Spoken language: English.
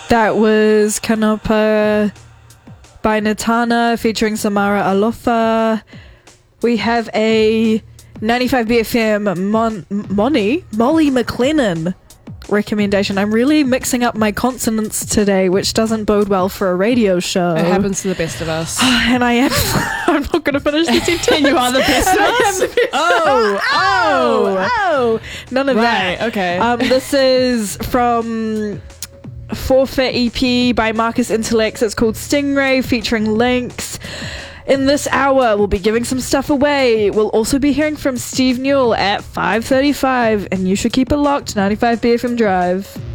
That was Kanapa by Natana featuring Samara Alofa. We have a 95 BFM Molly McLennan recommendation. I'm really mixing up my consonants today, which doesn't bode well for a radio show. It happens to the best of us. And I am... I'm not going to finish the sentence. And you are the best of us? Oh! None of that. Right, okay. This is from Forfeit EP by Marcus Intellects. It's called Stingray, featuring Lynx. In this hour, we'll be giving some stuff away. We'll also be hearing from Steve Newell at 5:35, and you should keep it locked. 95 BFM Drive.